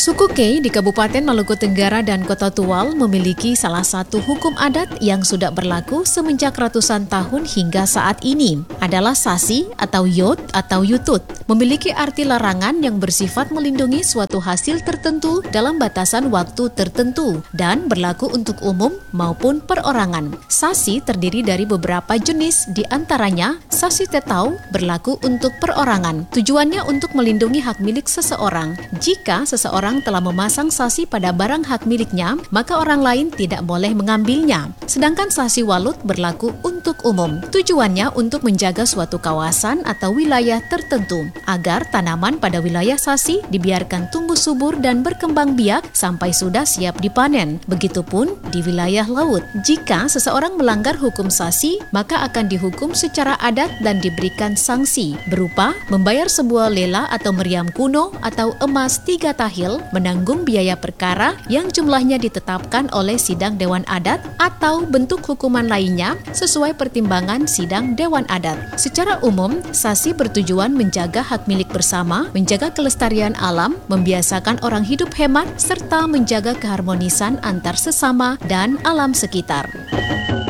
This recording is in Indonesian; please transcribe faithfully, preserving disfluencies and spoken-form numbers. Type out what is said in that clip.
Suku Kei di Kabupaten Maluku Tenggara dan Kota Tual memiliki salah satu hukum adat yang sudah berlaku semenjak ratusan tahun hingga saat ini. Adalah sasi atau yot atau yutut. Memiliki arti larangan yang bersifat melindungi suatu hasil tertentu dalam batasan waktu tertentu dan berlaku untuk umum maupun perorangan. Sasi terdiri dari beberapa jenis, di antaranya sasi tetau berlaku untuk perorangan. Tujuannya untuk melindungi hak milik seseorang. Jika seseorang Orang telah memasang sasi pada barang hak miliknya, maka orang lain tidak boleh mengambilnya. Sedangkan sasi walut berlaku untuk umum. Tujuannya untuk menjaga suatu kawasan atau wilayah tertentu, agar tanaman pada wilayah sasi dibiarkan tumbuh subur dan berkembang biak sampai sudah siap dipanen. Begitupun di wilayah laut. Jika seseorang melanggar hukum sasi, maka akan dihukum secara adat dan diberikan sanksi, berupa membayar sebuah lela atau meriam kuno atau emas tiga tahil, menanggung biaya perkara yang jumlahnya ditetapkan oleh sidang Dewan Adat atau bentuk hukuman lainnya sesuai pertimbangan sidang Dewan Adat. Secara umum, sasi bertujuan menjaga hak milik bersama, menjaga kelestarian alam, membiasakan orang hidup hemat, serta menjaga keharmonisan antar sesama dan alam sekitar.